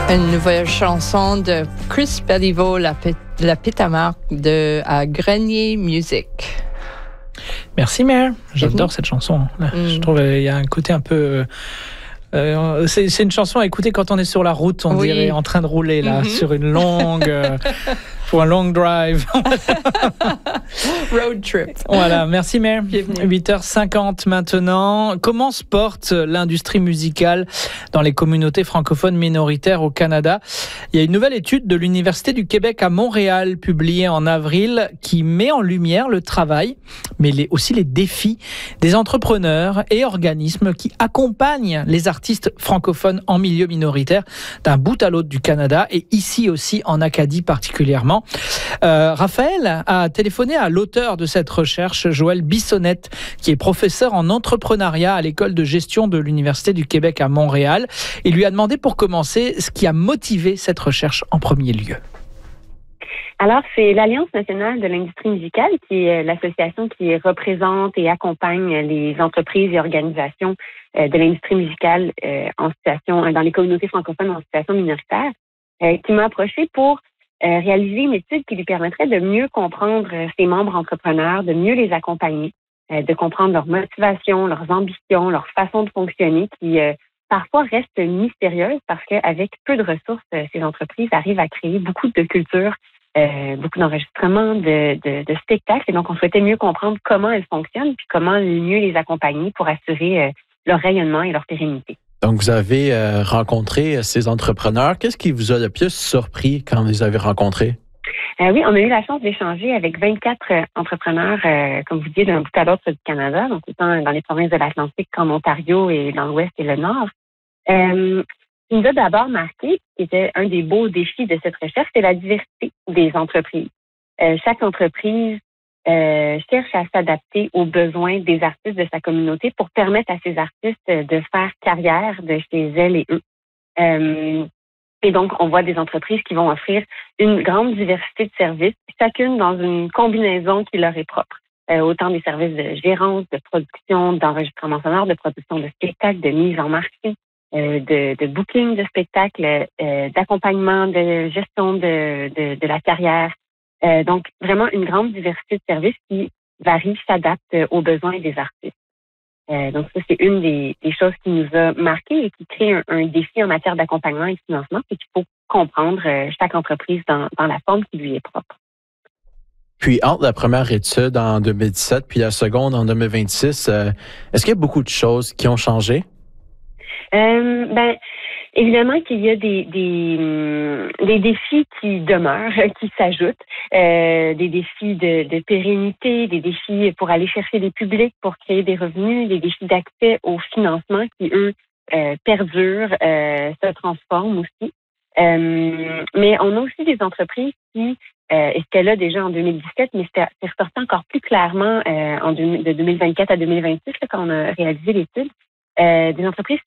Une nouvelle chanson de Chris Beliveau, la Pétamarque à Grenier Music. Merci Mère, j'adore cette chanson. Je trouve qu'il y a un côté un peu... c'est une chanson à écouter quand on est sur la route, on dirait, en train de rouler là, sur une longue... pour un long drive. Road trip. Voilà, merci Mère. 8h50 maintenant. Comment se porte l'industrie musicale dans les communautés francophones minoritaires au Canada? Il y a une nouvelle étude de l'Université du Québec à Montréal, publiée en avril, qui met en lumière le travail, mais aussi les défis des entrepreneurs et organismes qui accompagnent les artistes francophones en milieu minoritaire d'un bout à l'autre du Canada et ici aussi en Acadie particulièrement. Raphaël a téléphoné à l'auteur de cette recherche, Joël Bissonnette, qui est professeur en entrepreneuriat à l'école de gestion de l'Université du Québec à Montréal. Il lui a demandé pour commencer ce qui a motivé cette recherche en premier lieu. Alors, c'est l'Alliance nationale de l'industrie musicale qui est l'association qui représente et accompagne les entreprises et organisations de l'industrie musicale en situation dans les communautés francophones en situation minoritaire, qui m'a approché pour réaliser une étude qui lui permettrait de mieux comprendre ses membres entrepreneurs, de mieux les accompagner, de comprendre leur motivation, leurs ambitions, leur façon de fonctionner qui parfois reste mystérieuse parce qu'avec peu de ressources, ces entreprises arrivent à créer beaucoup de culture, beaucoup d'enregistrements, de spectacles. Et donc, on souhaitait mieux comprendre comment elles fonctionnent puis comment mieux les accompagner pour assurer leur rayonnement et leur pérennité. Donc, vous avez rencontré ces entrepreneurs. Qu'est-ce qui vous a le plus surpris quand vous les avez rencontrés? Oui, on a eu la chance d'échanger avec 24 entrepreneurs, comme vous dites, d'un bout à l'autre du Canada, donc autant dans les provinces de l'Atlantique qu'en Ontario et dans l'Ouest et le Nord. Ce qui nous a d'abord marqué, qui était un des beaux défis de cette recherche, c'est la diversité des entreprises. Chaque entreprise cherche à s'adapter aux besoins des artistes de sa communauté pour permettre à ces artistes de faire carrière de chez elles et eux. Et donc, on voit des entreprises qui vont offrir une grande diversité de services, chacune dans une combinaison qui leur est propre. Autant des services de gérance, de production, d'enregistrement sonore, de production de spectacles, de mise en marché, de booking de spectacles, d'accompagnement, de gestion de la carrière. Donc, vraiment une grande diversité de services qui varient, s'adaptent aux besoins des artistes. Donc, ça, c'est une des choses qui nous a marqué et qui crée un défi en matière d'accompagnement et de financement, c'est qu'il faut comprendre chaque entreprise dans la forme qui lui est propre. Puis, entre la première étude en 2017 puis la seconde en 2026, est-ce qu'il y a beaucoup de choses qui ont changé? Évidemment qu'il y a des défis qui demeurent, qui s'ajoutent, des défis de pérennité, des défis pour aller chercher des publics, pour créer des revenus, des défis d'accès au financement qui, eux, perdurent, se transforment aussi. Mais on a aussi des entreprises qui, et c'était là déjà en 2017, mais c'est ressorti encore plus clairement de 2024 à 2026 là, quand on a réalisé l'étude, des entreprises